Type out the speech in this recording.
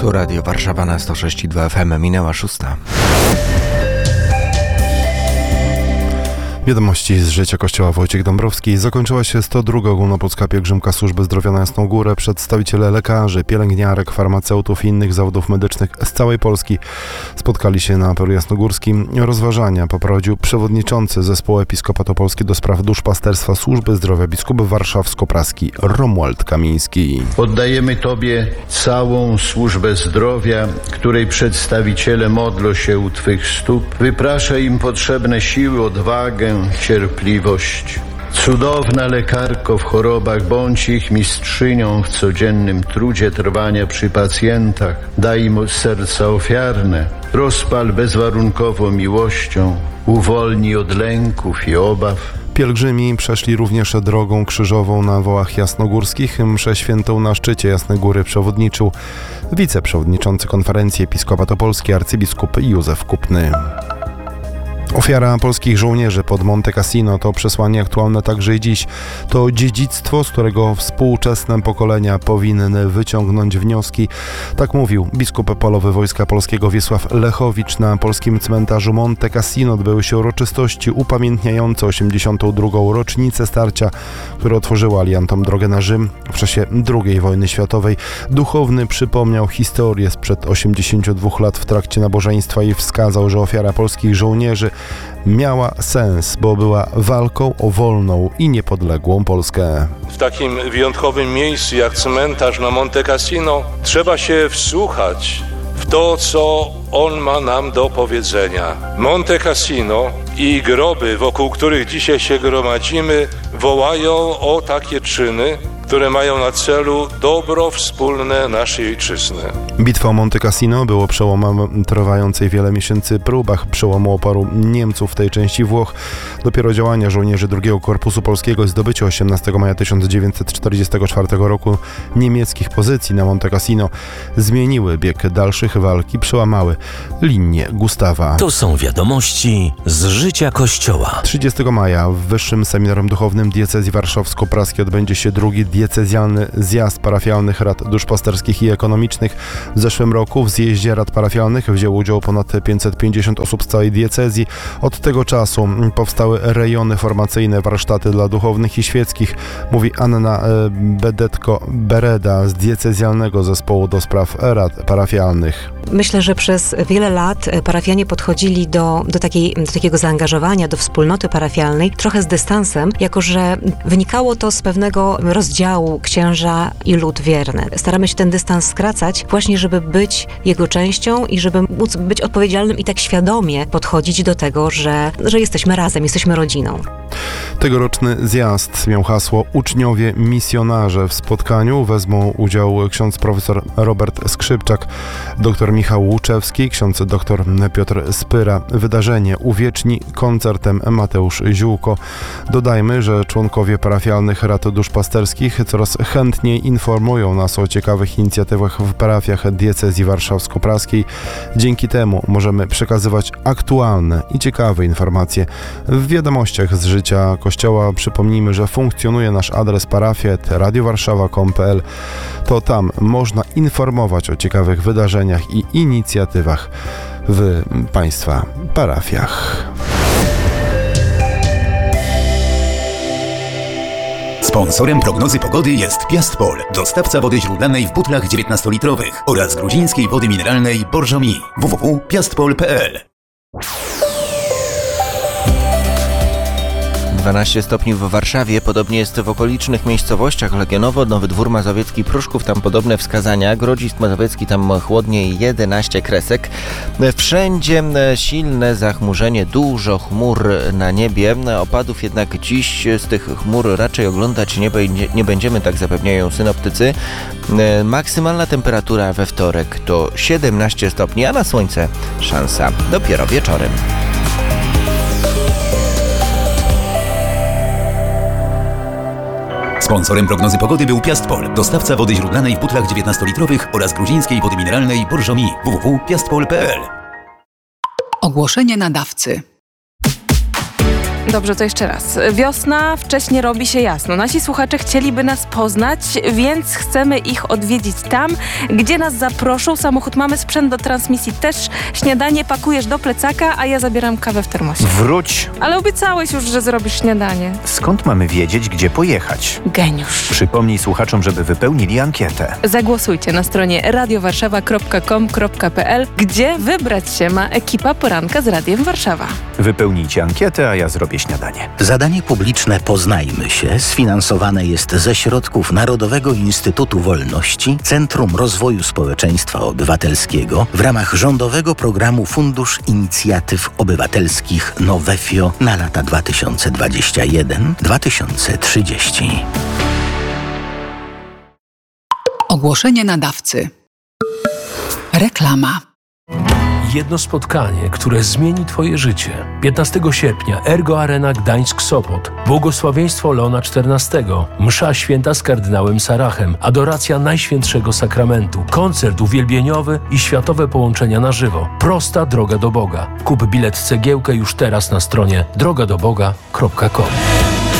Tu Radio Warszawa na 106,2 FM. Minęła 6. Wiadomości z życia Kościoła. Wojciech Dąbrowski. Zakończyła się 102. Ogólnopolska pielgrzymka Służby Zdrowia na Jasną Górę. Przedstawiciele lekarzy, pielęgniarek, farmaceutów i innych zawodów medycznych z całej Polski spotkali się na apelu jasnogórskim. Rozważania poprowadził przewodniczący Zespołu Episkopatu-Polski do spraw duszpasterstwa Służby Zdrowia biskup warszawsko-praski Romuald Kamiński. Oddajemy Tobie całą służbę zdrowia, której przedstawiciele modlą się u Twych stóp. Wypraszaj im potrzebne siły, odwagę, cierpliwość. Cudowna lekarko w chorobach, bądź ich mistrzynią w codziennym trudzie trwania przy pacjentach. Daj im serca ofiarne, rozpal bezwarunkowo miłością, uwolnij od lęków i obaw. Pielgrzymi przeszli również drogą krzyżową na Wołach Jasnogórskich. Mszę świętą na szczycie Jasnej Góry przewodniczył wiceprzewodniczący Konferencji Episkopatu-Polskiej arcybiskup Józef Kupny. Ofiara polskich żołnierzy pod Monte Cassino to przesłanie aktualne także i dziś. To dziedzictwo, z którego współczesne pokolenia powinny wyciągnąć wnioski. Tak mówił biskup polowy Wojska Polskiego Wiesław Lechowicz. Na polskim cmentarzu Monte Cassino odbyły się uroczystości upamiętniające 82. rocznicę starcia, które otworzyło aliantom drogę na Rzym w czasie II wojny światowej. Duchowny przypomniał historię sprzed 82 lat w trakcie nabożeństwa i wskazał, że ofiara polskich żołnierzy miała sens, bo była walką o wolną i niepodległą Polskę. W takim wyjątkowym miejscu jak cmentarz na Monte Cassino trzeba się wsłuchać w to, co on ma nam do powiedzenia. Monte Cassino i groby, wokół których dzisiaj się gromadzimy, wołają o takie czyny, które mają na celu dobro wspólne naszej ojczyzny. Bitwa o Monte Cassino było przełomem trwającej wiele miesięcy próbach przełomu oporu Niemców w tej części Włoch. Dopiero działania żołnierzy II Korpusu Polskiego i zdobycie 18 maja 1944 roku niemieckich pozycji na Monte Cassino zmieniły bieg dalszych walk i przełamały linię Gustawa. To są wiadomości z życia Kościoła. 30 maja w Wyższym Seminarium Duchownym Diecezji Warszawsko-Praskiej odbędzie się drugi diecezjalny zjazd parafialnych rad duszpasterskich i ekonomicznych. W zeszłym roku w zjeździe rad parafialnych wzięło udział ponad 550 osób z całej diecezji. Od tego czasu powstały rejony formacyjne, warsztaty dla duchownych i świeckich, mówi Anna Bedetko-Bereda z diecezjalnego zespołu do spraw rad parafialnych. Myślę, że przez wiele lat parafianie podchodzili do takiego zaangażowania, do wspólnoty parafialnej trochę z dystansem, jako że wynikało to z pewnego rozdziału księża i lud wierny. Staramy się ten dystans skracać właśnie, żeby być jego częścią i żeby móc być odpowiedzialnym i tak świadomie podchodzić do tego, że jesteśmy razem, jesteśmy rodziną. Tegoroczny zjazd miał hasło Uczniowie misjonarze. W spotkaniu wezmą udział ksiądz profesor Robert Skrzypczak, dr Michał Łuczewski, ksiądz dr Piotr Spyra. Wydarzenie uwieczni koncertem Mateusz Ziółko. Dodajmy, że członkowie parafialnych rad duszpasterskich coraz chętniej informują nas o ciekawych inicjatywach w parafiach diecezji warszawsko-praskiej. Dzięki temu możemy przekazywać aktualne i ciekawe informacje w wiadomościach z życia Kościoła. Przypomnijmy, że funkcjonuje nasz adres parafia@radiowarszawa.com.pl. To tam można informować o ciekawych wydarzeniach i inicjatywach w Państwa parafiach. Sponsorem prognozy pogody jest Piastpol, dostawca wody źródlanej w butlach 19-litrowych oraz gruzińskiej wody mineralnej Borżomi. www.piastpol.pl. 12 stopni w Warszawie, podobnie jest w okolicznych miejscowościach. Legionowo, Nowy Dwór Mazowiecki, Pruszków, tam podobne wskazania. Grodzisk Mazowiecki, tam chłodniej, 11 kresek. Wszędzie silne zachmurzenie, dużo chmur na niebie. Opadów jednak dziś z tych chmur raczej oglądać nie będziemy, tak zapewniają synoptycy. Maksymalna temperatura we wtorek to 17 stopni, a na słońce szansa dopiero wieczorem. Sponsorem prognozy pogody był Piastpol, dostawca wody źródlanej w butlach 19-litrowych oraz gruzińskiej wody mineralnej Borżomi. www.piastpol.pl. Ogłoszenie nadawcy. Dobrze, to jeszcze raz. Wiosna, wcześnie robi się jasno. Nasi słuchacze chcieliby nas poznać, więc chcemy ich odwiedzić tam, gdzie nas zaproszą. Samochód mamy, sprzęt do transmisji też. Śniadanie pakujesz do plecaka, a ja zabieram kawę w termosie. Wróć! Ale obiecałeś już, że zrobisz śniadanie. Skąd mamy wiedzieć, gdzie pojechać? Geniusz. Przypomnij słuchaczom, żeby wypełnili ankietę. Zagłosujcie na stronie radiowarszawa.com.pl, gdzie wybrać się ma ekipa Poranka z Radiem Warszawa. Wypełnijcie ankietę, a ja zrobię śniadanie. Zadanie publiczne Poznajmy się sfinansowane jest ze środków Narodowego Instytutu Wolności, Centrum Rozwoju Społeczeństwa Obywatelskiego w ramach rządowego programu Fundusz Inicjatyw Obywatelskich Nowefio na lata 2021-2030. Ogłoszenie nadawcy. Reklama. Jedno spotkanie, które zmieni Twoje życie. 15 sierpnia Ergo Arena Gdańsk-Sopot. Błogosławieństwo Leona XIV. Msza święta z kardynałem Sarachem. Adoracja Najświętszego Sakramentu. Koncert uwielbieniowy i światowe połączenia na żywo. Prosta droga do Boga. Kup bilet cegiełkę już teraz na stronie drogadoboga.com.